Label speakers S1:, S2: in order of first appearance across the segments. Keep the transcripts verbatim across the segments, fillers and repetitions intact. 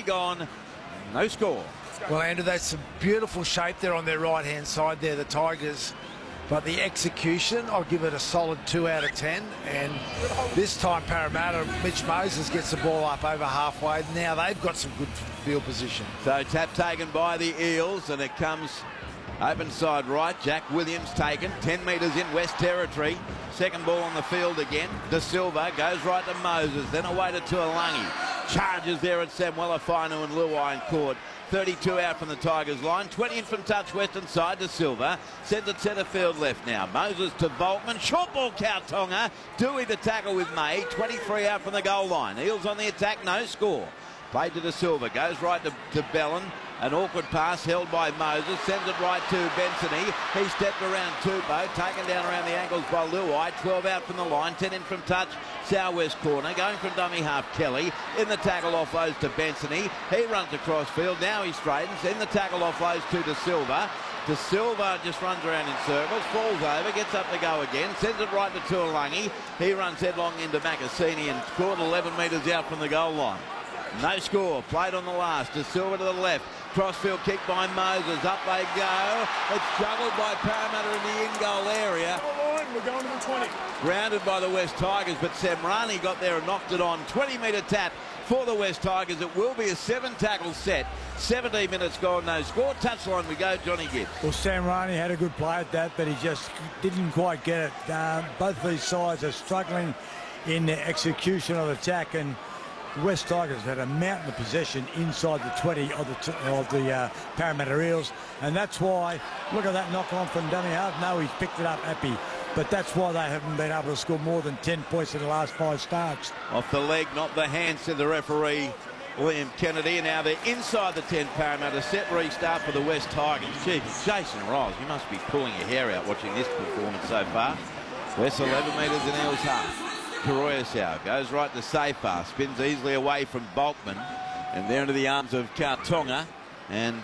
S1: twenty gone, no score.
S2: Well, Andrew, that's some beautiful shape there on their right-hand side there, the Tigers. But the execution, I'll give it a solid two out of ten. And this time, Parramatta, Mitch Moses gets the ball up over halfway. Now they've got some good field position.
S1: So tap taken by the Eels, and it comes open side right. Jack Williams taken, ten metres in West Territory. Second ball on the field again. De Silva goes right to Moses, then away to Tuolangi. Charges there at Samuela Fainu and Luai in court. thirty-two out from the Tigers line, twenty in from touch western side to Silva. Sends it centre field left now. Moses to Volkman, short ball Kautonga. Dewey the tackle with May, twenty-three out from the goal line. Eels on the attack, no score. Played to De Silva, goes right to, to Bellin. An awkward pass held by Moses, sends it right to Bensony. He stepped around Tupou, taken down around the ankles by Luai. twelve out from the line, ten in from touch, southwest corner. Going from dummy half, Kelly. In the tackle offloads to Bensony. He runs across field, now he straightens. In the tackle offloads to De Silva. De Silva just runs around in circles, falls over, gets up to go again, sends it right to Tuolangi. He runs headlong into Macassini and scored eleven metres out from the goal line. No score, played on the last. De Silva to the left. Crossfield kick by Moses. Up they go. It's juggled by Parramatta in the in-goal area.
S3: We're going to the twenty.
S1: Grounded by the West Tigers, but Semrani got there and knocked it on. twenty metre tap for the West Tigers. It will be a seven-tackle set. seventeen minutes gone, no score. Touchline we go, Johnny Gibbs.
S4: Well, Sam Rani had a good play at that, but he just didn't quite get it. Um, both these sides are struggling in the execution of the attack, and West Tigers had a mountain of possession inside the twenty of the, t of the uh, Parramatta Eels, and that's why, look at that knock on from dummy half. No, he's picked it up happy, but that's why they haven't been able to score more than ten points in the last five starts.
S1: Off the leg, not the hand, said the referee, William Kennedy. And now they're inside the ten, Parramatta. Set restart for the West Tigers. Gee, Jason Riles, you must be pulling your hair out watching this performance so far. West eleven metres in Eels half. Karoyasau goes right to Safar, spins easily away from Volkman, and there into the arms of Kautonga, and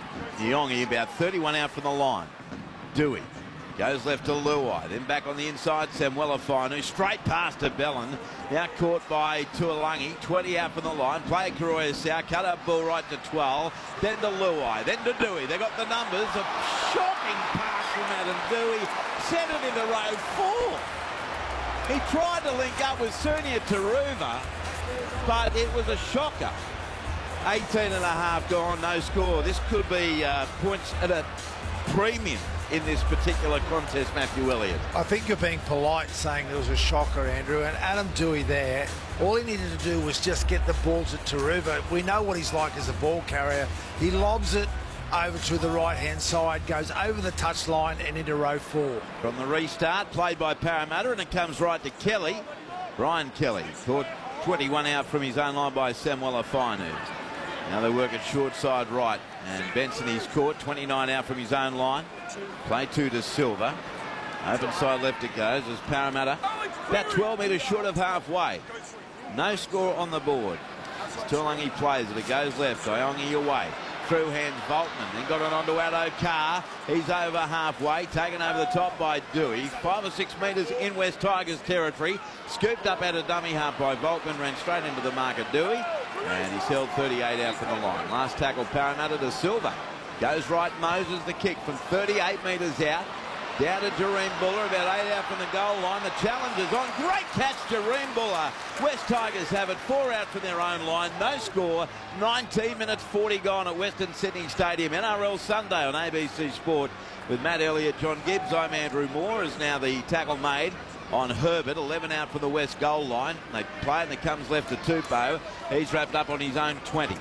S1: Yongi about thirty-one out from the line. Dewey goes left to Luai, then back on the inside, Samuela Fainu, straight past to Bellin, now caught by Tuolangi, twenty out from the line, play Karoyasau, cut up ball right to twelve, then to Luai, then to Dewey. They got the numbers, a shocking pass from Adam Dewey, sent it into row four. He tried to link up with Sunia Taruva, but it was a shocker. eighteen and a half gone, no score. This could be uh, points at a premium in this particular contest, Matthew Elliott.
S2: I think you're being polite saying it was a shocker, Andrew, and Adam Dewey there, all he needed to do was just get the ball to Taruva. We know what he's like as a ball carrier. He lobs it over to the right-hand side, goes over the touchline and into row four.
S1: From the restart, played by Parramatta, and it comes right to Kelly. Brian Kelly, caught twenty-one out from his own line by Samuela Fainu. Now they work it short side right, and Benson he's caught, twenty-nine out from his own line. Play two to Silva. Open side left it goes as Parramatta about twelve metres short of halfway. No score on the board. Tuolangi plays it, it goes left, Iongi away. Through hands Volkman, then got it onto Addo Carr. He's over halfway, taken over the top by Dewey. Five or six metres in West Tigers territory. Scooped up out of dummy half by Volkman, ran straight into the mark of Dewey. And he's held thirty-eight out from the line. Last tackle, Parramatta to Silva. Goes right, Moses the kick from thirty-eight metres out. Down to Jareem Buller, about eight out from the goal line. The challenge is on. Great catch, Jareem Buller. West Tigers have it, four out from their own line. No score. nineteen minutes forty gone at Western Sydney Stadium. N R L Sunday on A B C Sport with Matt Elliott, John Gibbs. I'm Andrew Moore. Is now the tackle made on Herbert. eleven out from the West goal line. They play and it comes left to Tupou. He's wrapped up on his own twenty.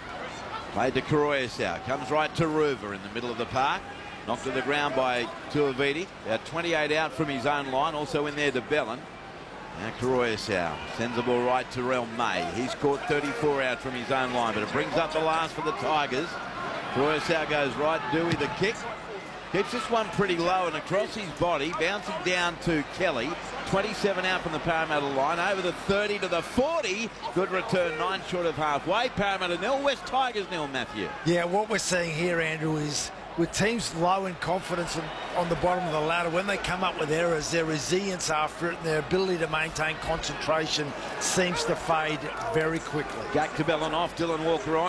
S1: Played to Karoyasau. Comes right to Ruva in the middle of the park. Knocked to the ground by Tuiviti. About twenty-eight out from his own line. Also in there to Bellin. Now Karoyasau sends the ball right to Rel May. He's caught thirty-four out from his own line, but it brings up the last for the Tigers. Karoyasau goes right. Dewey the kick. Keeps this one pretty low and across his body. Bouncing down to Kelly. twenty-seven out from the Parramatta line. Over the thirty to the forty. Good return. Nine short of halfway. Parramatta nil. West Tigers nil, Matthew.
S2: Yeah, what we're seeing here, Andrew, is with teams low in confidence and on the bottom of the ladder, when they come up with errors, their resilience after it and their ability to maintain concentration seems to fade very quickly.
S1: Jack to Bellin off. Dylan Walker on.